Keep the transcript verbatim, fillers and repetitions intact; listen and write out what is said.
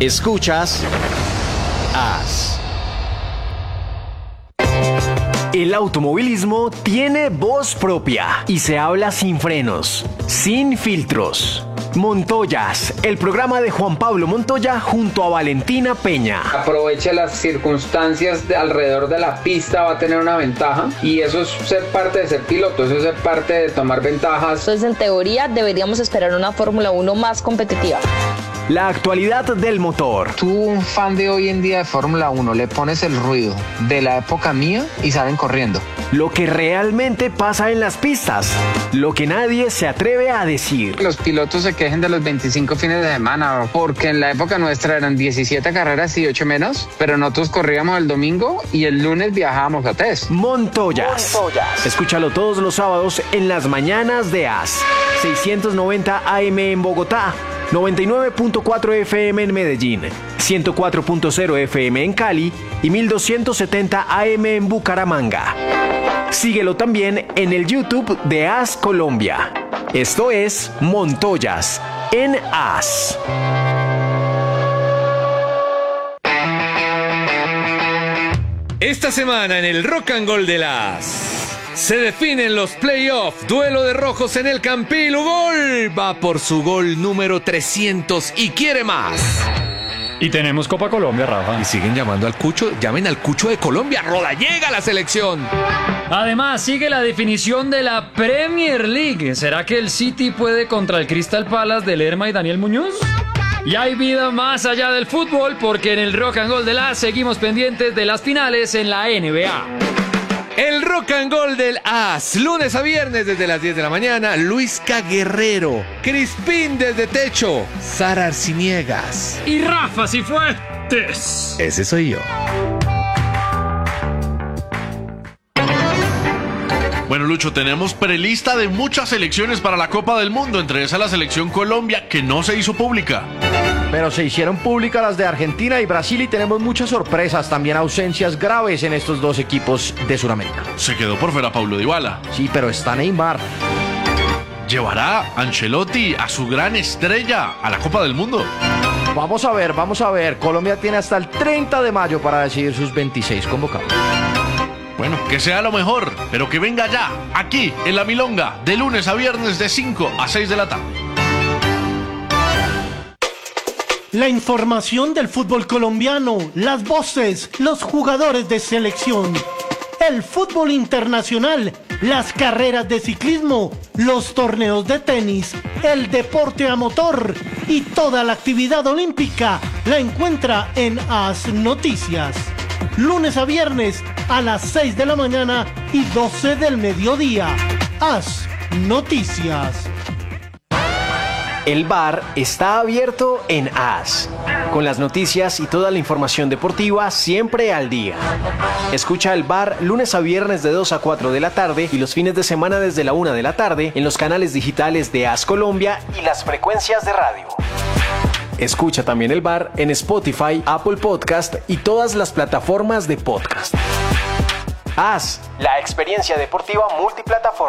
Escuchas As. El automovilismo tiene voz propia y se habla sin frenos, sin filtros. Montoyas, el programa de Juan Pablo Montoya junto a Valentina Peña. Aproveche las circunstancias de alrededor de la pista, va a tener una ventaja y eso es ser parte de ser piloto, eso es ser parte de tomar ventajas. Entonces, en teoría, deberíamos esperar una Fórmula uno más competitiva. La actualidad del motor. Tú, un fan de hoy en día de Fórmula uno, le pones el ruido de la época mía y salen corriendo. Lo que realmente pasa en las pistas, lo que nadie se atreve a decir. Los pilotos se quejen de los veinticinco fines de semana, porque en la época nuestra eran diecisiete carreras y ocho menos, pero nosotros corríamos el domingo y el lunes viajábamos a test. Montoyas. Montoyas. Escúchalo todos los sábados en las mañanas de As. seiscientos noventa A M en Bogotá, noventa y nueve punto cuatro F M en Medellín, ciento cuatro punto cero F M en Cali y mil doscientos setenta A M en Bucaramanga. Síguelo también en el YouTube de As Colombia. Esto es Montoyas en As. Esta semana en el Rock and Gold de las se definen los playoffs. Duelo de rojos en el Campín. Gol va por su gol número trescientos y quiere más. Y tenemos Copa Colombia, Rafa. Y siguen llamando al Cucho. Llamen al Cucho de Colombia. Roda llega a la selección. Además, sigue la definición de la Premier League. ¿Será que el City puede contra el Crystal Palace de Lerma y Daniel Muñoz? Y hay vida más allá del fútbol, porque en el Rock and Gold de las seguimos pendientes de las finales en la N B A. El Rock and Gold del As, lunes a viernes desde las diez de la mañana, Luisca Guerrero, Crispín desde Techo, Sara Arciniegas y Rafa Cifuentes. Ese soy yo. Bueno, Lucho, tenemos prelista de muchas selecciones para la Copa del Mundo, entre esas la selección Colombia, que no se hizo pública. Pero se hicieron públicas las de Argentina y Brasil y tenemos muchas sorpresas, también ausencias graves en estos dos equipos de Sudamérica. Se quedó por fuera Paulo Dybala. Sí, pero está Neymar. ¿Llevará Ancelotti a su gran estrella a la Copa del Mundo? Vamos a ver, vamos a ver. Colombia tiene hasta el treinta de mayo para decidir sus veintiséis convocados. Bueno, que sea lo mejor, pero que venga ya, aquí, en La Milonga, de lunes a viernes de cinco a seis de la tarde. La información del fútbol colombiano, las voces, los jugadores de selección, el fútbol internacional, las carreras de ciclismo, los torneos de tenis, el deporte a motor y toda la actividad olímpica la encuentra en As Noticias. Lunes a viernes a las seis de la mañana y doce del mediodía. As Noticias. El bar está abierto en As, con las noticias y toda la información deportiva siempre al día. Escucha el bar lunes a viernes de dos a cuatro de la tarde y los fines de semana desde la una de la tarde en los canales digitales de As Colombia y las frecuencias de radio. Escucha también el bar en Spotify, Apple Podcast y todas las plataformas de podcast. As, la experiencia deportiva multiplataforma.